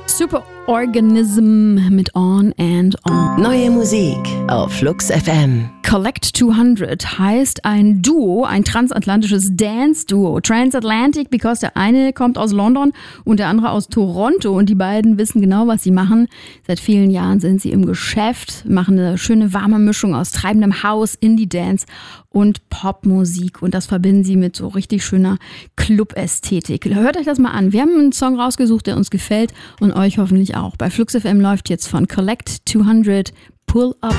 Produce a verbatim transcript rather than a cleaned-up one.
Superorganism mit On and On. Neue Musik auf Flux F M. Collect zweihundert heißt ein Duo, ein transatlantisches Dance-Duo. Transatlantic, because der eine kommt aus London und der andere aus Toronto und die beiden wissen genau, was sie machen. Seit vielen Jahren sind sie im Geschäft, machen eine schöne warme Mischung aus treibendem House, Indie-Dance und Popmusik und das verbinden sie mit so richtig schöner Club-Ästhetik. Hört euch das mal an. Wir haben einen Song rausgesucht, der uns gefällt und euch hoffentlich auch. Bei Flux F M läuft jetzt von Collect zweihundert Pull Up.